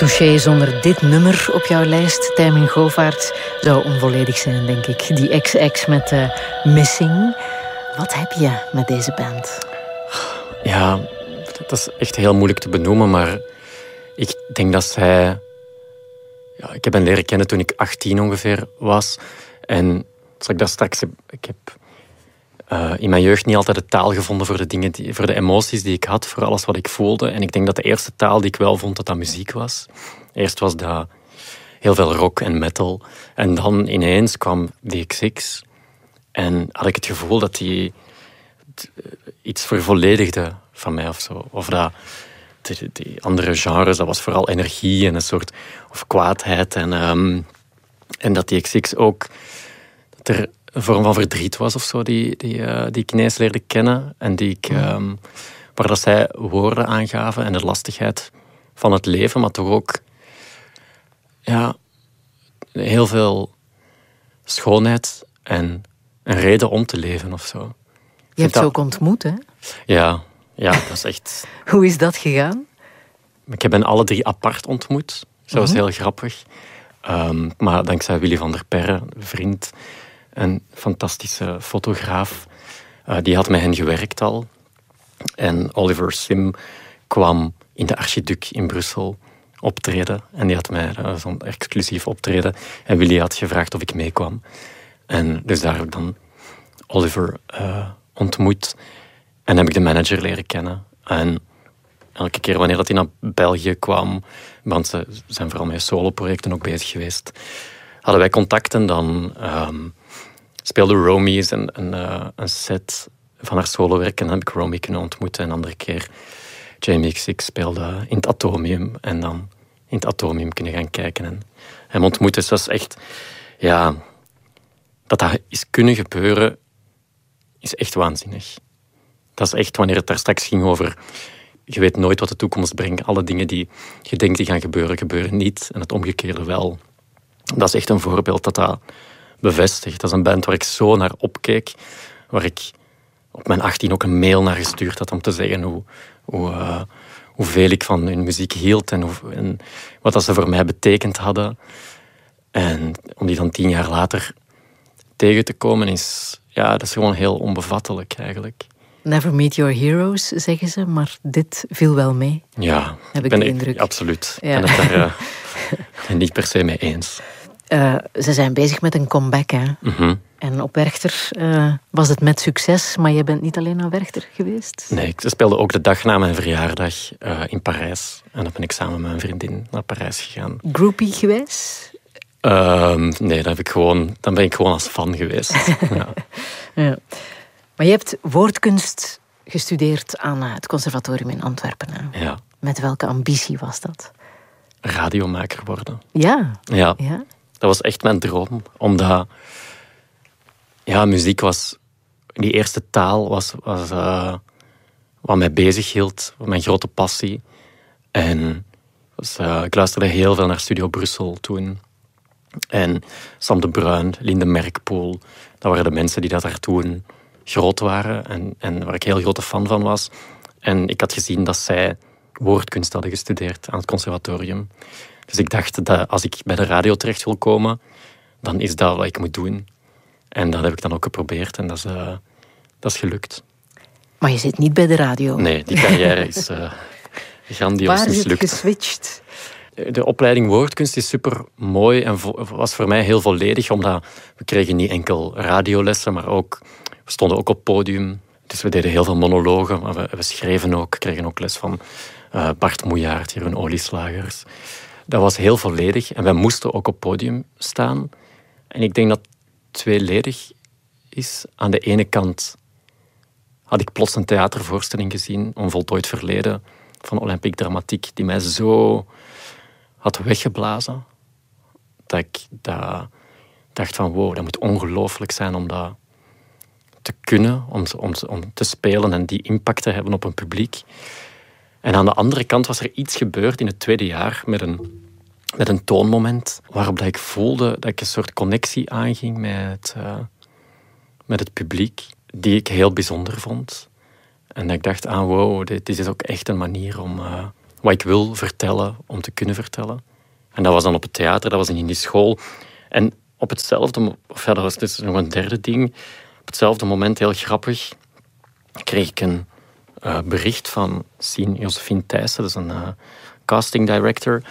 Touché zonder dit nummer op jouw lijst, Tijmen Govaert, zou onvolledig zijn, denk ik. Die XX met Missing. Wat heb je met deze band? Ja, dat is echt heel moeilijk te benoemen, maar ik denk dat zij... Ja, ik heb hen leren kennen toen ik 18 ongeveer was. En zoals ik dat straks heb... Ik heb in mijn jeugd niet altijd de taal gevonden voor de dingen, voor de emoties die ik had, voor alles wat ik voelde. En ik denk dat de eerste taal die ik wel vond, dat muziek was. Eerst was dat heel veel rock en metal. En dan ineens kwam DXX. En had ik het gevoel dat die iets vervolledigde van mij of zo. Of dat die andere genres, dat was vooral energie en een soort of kwaadheid. En dat DXX ook... Dat er een vorm van verdriet was of zo, die ik ineens leerde kennen. En waar dat zij woorden aangaven en de lastigheid van het leven, maar toch ook ja, heel veel schoonheid en een reden om te leven of zo. Je hebt ze ook ontmoet, hè? Ja, dat is echt... Hoe is dat gegaan? Ik heb hen alle 3 apart ontmoet. Dat was heel grappig. Maar dankzij Willy van der Perre, vriend... Een fantastische fotograaf. Die had met hen gewerkt al. En Oliver Sim kwam in de Archiduc in Brussel optreden. En die had mij zo'n exclusief optreden. En Willy had gevraagd of ik meekwam. En dus daar heb ik dan Oliver ontmoet. En heb ik de manager leren kennen. En elke keer wanneer dat hij naar België kwam... want ze zijn vooral met soloprojecten ook bezig geweest... hadden wij contact en dan... speelde Romy eens een set van haar solowerk en dan heb ik Romy kunnen ontmoeten. En een andere keer Jamie XX speelde in het Atomium en dan in het Atomium kunnen gaan kijken en hem ontmoeten. Dus dat is echt... Ja, dat is kunnen gebeuren is echt waanzinnig. Dat is echt, wanneer het daar straks ging over... Je weet nooit wat de toekomst brengt. Alle dingen die je denkt die gaan gebeuren, gebeuren niet. En het omgekeerde wel. Dat is echt een voorbeeld dat bevestigt. Dat is een band waar ik zo naar opkeek. Waar ik op mijn 18 ook een mail naar gestuurd had om te zeggen hoeveel ik van hun muziek hield en wat dat ze voor mij betekend hadden. En om die dan 10 jaar later tegen te komen dat is gewoon heel onbevattelijk eigenlijk. Never meet your heroes, zeggen ze, maar dit viel wel mee. Ja, heb ik de indruk. Absoluut. Ja. Ik ben het daar niet per se mee eens. Ze zijn bezig met een comeback, hè? Mm-hmm. En op Werchter was het met succes, maar je bent niet alleen aan Werchter geweest? Nee, ik speelde ook de dag na mijn verjaardag in Parijs. En dan ben ik samen met mijn vriendin naar Parijs gegaan. Groupie geweest? Nee, dan ben ik gewoon als fan geweest. Ja. Ja. Maar je hebt woordkunst gestudeerd aan het conservatorium in Antwerpen. Hè? Ja. Met welke ambitie was dat? Radiomaker worden. Ja. Dat was echt mijn droom. Omdat muziek was... Die eerste taal was wat mij bezig hield. Mijn grote passie. En ik luisterde heel veel naar Studio Brussel toen. En Sam de Bruin, Linde Merkpoel. Dat waren de mensen die daar toen groot waren. En waar ik heel grote fan van was. En ik had gezien dat zij woordkunst hadden gestudeerd aan het conservatorium. Dus ik dacht dat als ik bij de radio terecht wil komen, dan is dat wat ik moet doen. En dat heb ik dan ook geprobeerd en dat is gelukt. Maar je zit niet bij de radio. Nee, die carrière is grandioos mislukt. Waar is het geswitcht? De opleiding woordkunst is super mooi en was voor mij heel volledig, omdat we kregen niet enkel radiolessen, maar ook, we stonden ook op podium. Dus we deden heel veel monologen, maar we schreven ook, kregen ook les van Bart Moejaert, Jeroen Olieslagers. Dat was heel volledig en wij moesten ook op podium staan. En ik denk dat tweeledig is. Aan de ene kant had ik plots een theatervoorstelling gezien, Onvoltooid Verleden, van Olympique Dramatiek, die mij zo had weggeblazen. Dat ik dacht van wow, dat moet ongelooflijk zijn om dat te kunnen, om te spelen en die impact te hebben op een publiek. En aan de andere kant was er iets gebeurd in het tweede jaar met een toonmoment waarop dat ik voelde dat ik een soort connectie aanging met het publiek, die ik heel bijzonder vond. En dat ik dacht, wow, dit is ook echt een manier wat ik wil vertellen om te kunnen vertellen. En dat was dan op het theater, dat was in die school. En op hetzelfde... dat was dus nog een derde ding. Op hetzelfde moment, heel grappig, kreeg ik een bericht van Josephine Thijssen, dat is een casting director.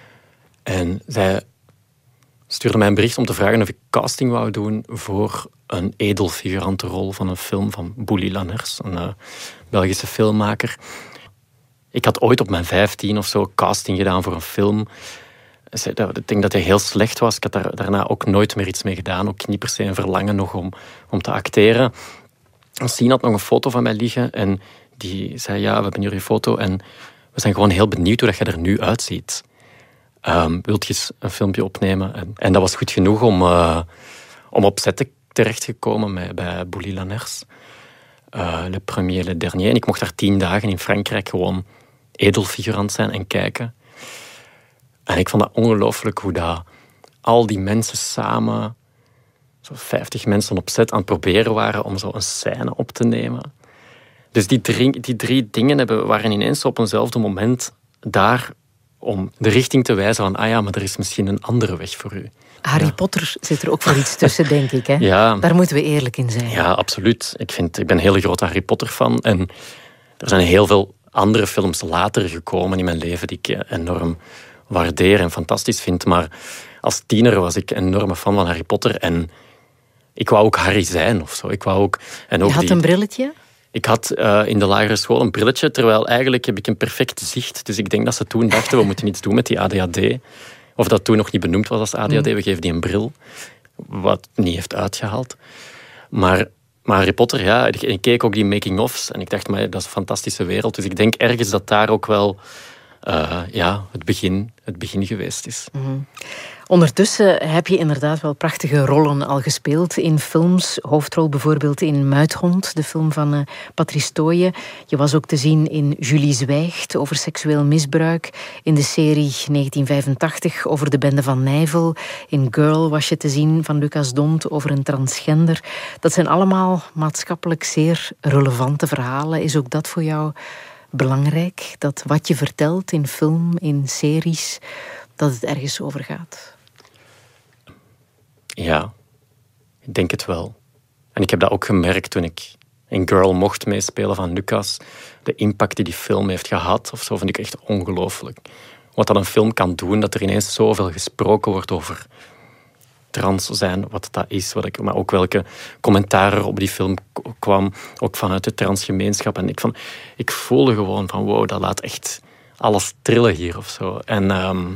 En zij stuurde mij een bericht om te vragen of ik casting wou doen voor een edelfigurantenrol van een film van Bouli Lanners, een Belgische filmmaker. Ik had ooit op mijn 15 of zo casting gedaan voor een film. Ik denk dat hij heel slecht was. Ik had daarna ook nooit meer iets mee gedaan. Ook niet per se een verlangen nog om te acteren. Sien had nog een foto van mij liggen en die zei, ja, we hebben hier je foto en we zijn gewoon heel benieuwd hoe dat je er nu uitziet. Wilt je eens een filmpje opnemen? En dat was goed genoeg om op set terecht te komen bij Bouli Lanners. Le premier, le dernier. En ik mocht daar 10 dagen in Frankrijk gewoon edelfigurant zijn en kijken. En ik vond dat ongelooflijk hoe dat al die mensen samen, zo 50 mensen op set, aan het proberen waren om zo een scène op te nemen. Dus die drie dingen waren ineens op eenzelfde moment daar om de richting te wijzen van, ja, maar er is misschien een andere weg voor u. Harry Potter zit er ook voor iets tussen, denk ik. Hè? Ja. Daar moeten we eerlijk in zijn. Ja, absoluut. Ik ben een hele grote Harry Potter fan. En er zijn heel veel andere films later gekomen in mijn leven die ik enorm waardeer en fantastisch vind. Maar als tiener was ik een enorme fan van Harry Potter. En ik wou ook Harry zijn of zo. Je had een brilletje? Ik had in de lagere school een brilletje, terwijl eigenlijk heb ik een perfect zicht. Dus ik denk dat ze toen dachten, we moeten iets doen met die ADHD. Of dat toen nog niet benoemd was als ADHD. We geven die een bril, wat niet heeft uitgehaald. Maar Harry Potter, ja, ik keek ook die making-ofs en ik dacht, maar dat is een fantastische wereld. Dus ik denk ergens dat daar ook wel het begin geweest is. Mm-hmm. Ondertussen heb je inderdaad wel prachtige rollen al gespeeld in films. Hoofdrol bijvoorbeeld in Muithond, de film van Patrice Tooyen. Je was ook te zien in Julie Zwijgt over seksueel misbruik. In de serie 1985 over de bende van Nijvel. In Girl was je te zien van Lucas Dont over een transgender. Dat zijn allemaal maatschappelijk zeer relevante verhalen. Is ook dat voor jou belangrijk? Dat wat je vertelt in film, in series, dat het ergens over gaat? Ja, ik denk het wel. En ik heb dat ook gemerkt toen ik in Girl mocht meespelen van Lucas. De impact die film heeft gehad, of zo, vind ik echt ongelooflijk. Wat dat een film kan doen, dat er ineens zoveel gesproken wordt over trans zijn, wat dat is. Maar ook welke commentaar er op die film kwam, ook vanuit de transgemeenschap. En ik voelde gewoon van, wow, dat laat echt alles trillen hier of zo. En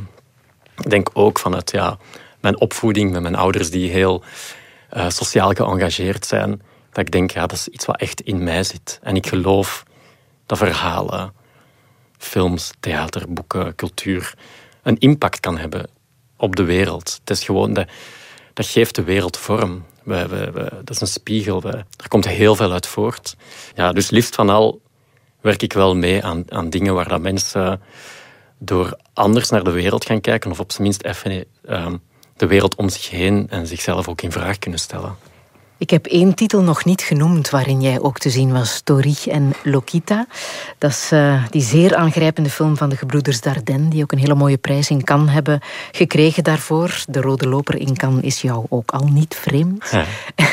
ik denk ook vanuit mijn opvoeding met mijn ouders die heel sociaal geëngageerd zijn, dat ik denk, dat is iets wat echt in mij zit. En ik geloof dat verhalen, films, theater, boeken, cultuur een impact kan hebben op de wereld. Het is gewoon, dat geeft de wereld vorm. Dat is een spiegel. Er komt heel veel uit voort. Ja, dus liefst van al werk ik wel mee aan dingen waar dat mensen door anders naar de wereld gaan kijken, of op zijn minst even de wereld om zich heen en zichzelf ook in vraag kunnen stellen. Ik heb 1 titel nog niet genoemd waarin jij ook te zien was, Tori en Lokita. Dat is die zeer aangrijpende film van de gebroeders Dardenne, die ook een hele mooie prijs in Cannes hebben gekregen daarvoor. De Rode Loper in Cannes is jou ook al niet vreemd. Ja.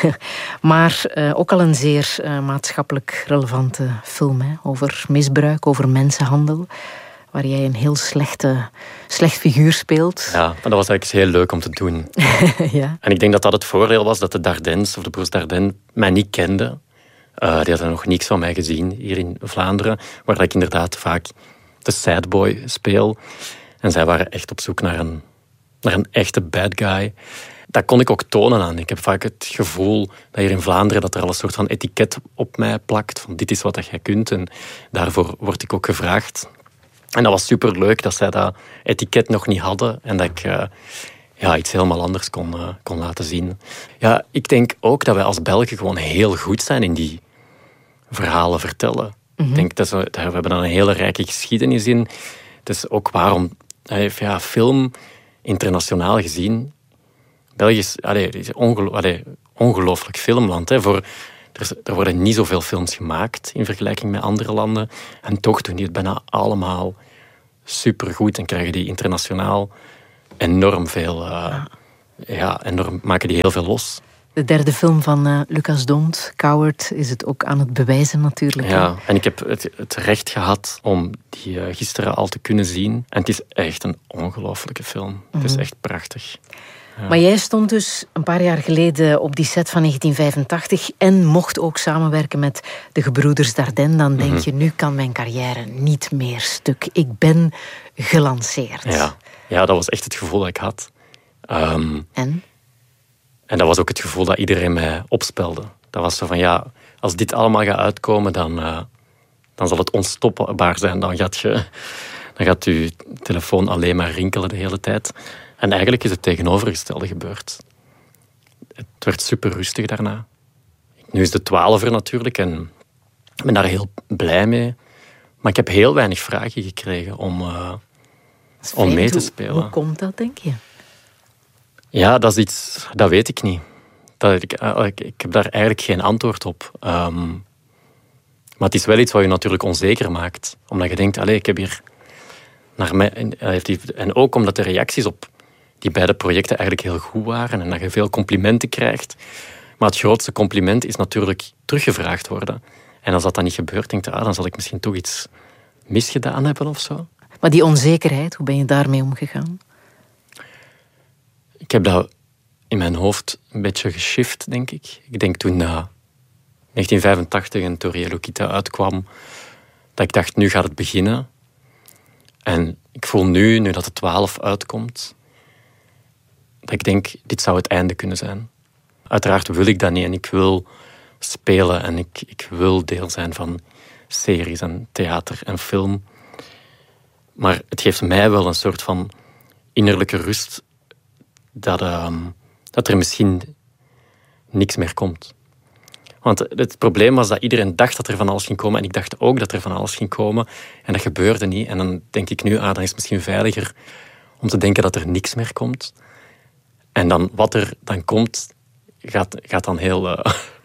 Maar ook al een zeer maatschappelijk relevante film, hè, over misbruik, over mensenhandel, waar jij een heel slecht figuur speelt. Ja, maar dat was eigenlijk heel leuk om te doen. Ja. En ik denk dat dat het voordeel was, dat de Dardennes, of de broers Dardenne, mij niet kenden. Die hadden nog niks van mij gezien hier in Vlaanderen, waar ik inderdaad vaak de sad boy speel. En zij waren echt op zoek naar een echte bad guy. Dat kon ik ook tonen aan. Ik heb vaak het gevoel dat hier in Vlaanderen dat er al een soort van etiket op mij plakt, van dit is wat jij kunt. En daarvoor word ik ook gevraagd. En dat was superleuk dat zij dat etiket nog niet hadden en dat ik iets helemaal anders kon laten zien. Ja, ik denk ook dat wij als Belgen gewoon heel goed zijn in die verhalen vertellen. Mm-hmm. Ik denk dat we hebben dan een hele rijke geschiedenis in. Het is ook waarom film internationaal gezien. België is ongelooflijk filmland. Hè, er worden niet zoveel films gemaakt in vergelijking met andere landen. En toch doen die het bijna allemaal supergoed en krijgen die internationaal enorm veel... maken die heel veel los. De derde film van Lucas D'Hondt, Coward, is het ook aan het bewijzen natuurlijk. Ja, en ik heb het recht gehad om die gisteren al te kunnen zien. En het is echt een ongelooflijke film. Het is echt prachtig. Ja. Maar jij stond dus een paar jaar geleden op die set van 1985 en mocht ook samenwerken met de gebroeders Dardenne. Dan denk je, nu kan mijn carrière niet meer stuk. Ik ben gelanceerd. Ja, dat was echt het gevoel dat ik had. En? En dat was ook het gevoel dat iedereen mij opspelde. Dat was zo van, ja, als dit allemaal gaat uitkomen, dan zal het onstopbaar zijn. Dan gaat je telefoon alleen maar rinkelen de hele tijd. En eigenlijk is het tegenovergestelde gebeurd. Het werd super rustig daarna. Nu is de 12er natuurlijk en ik ben daar heel blij mee. Maar ik heb heel weinig vragen gekregen om mee te spelen. Hoe komt dat, denk je? Ja, dat is iets... Dat weet ik niet. Ik heb daar eigenlijk geen antwoord op. Maar het is wel iets wat je natuurlijk onzeker maakt. Omdat je denkt, ik heb hier... En ook omdat de reacties op die beide projecten eigenlijk heel goed waren en dat je veel complimenten krijgt. Maar het grootste compliment is natuurlijk teruggevraagd worden. En als dat dan niet gebeurt, denk je, dan zal ik misschien toch iets misgedaan hebben of zo. Maar die onzekerheid, hoe ben je daarmee omgegaan? Ik heb dat in mijn hoofd een beetje geshift, denk ik. Ik denk toen 1985 en Toriel Lukita uitkwam, dat ik dacht, nu gaat het beginnen. En ik voel nu dat de 12 uitkomt, dat ik denk, dit zou het einde kunnen zijn. Uiteraard wil ik dat niet en ik wil spelen en ik wil deel zijn van series en theater en film. Maar het geeft mij wel een soort van innerlijke rust dat er misschien niks meer komt. Want het probleem was dat iedereen dacht dat er van alles ging komen en ik dacht ook dat er van alles ging komen en dat gebeurde niet. En dan denk ik nu, dan is het misschien veiliger om te denken dat er niks meer komt. En dan wat er dan komt, gaat dan heel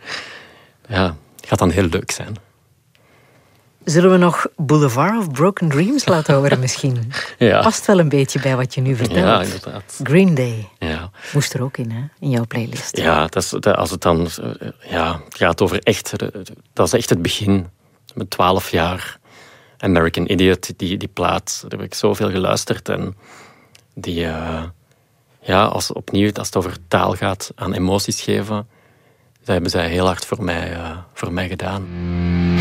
leuk zijn. Zullen we nog Boulevard of Broken Dreams laten horen misschien? Ja. Past wel een beetje bij wat je nu vertelt. Ja, inderdaad. Green Day. Ja. Moest er ook in, hè? In jouw playlist. Ja, als het dan gaat over echt... Dat is echt het begin. Met 12 jaar. American Idiot, die plaat. Daar heb ik zoveel geluisterd. En als het over taal gaat, aan emoties geven, dat hebben zij heel hard voor mij gedaan.